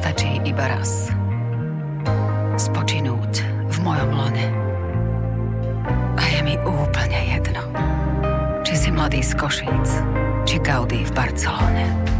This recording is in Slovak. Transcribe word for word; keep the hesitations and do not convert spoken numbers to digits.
stačí iba raz. Spočinúť v mojom lone. A je mi úplne jedno, či si mladý z Košíc, či Gaudí v Barcelone.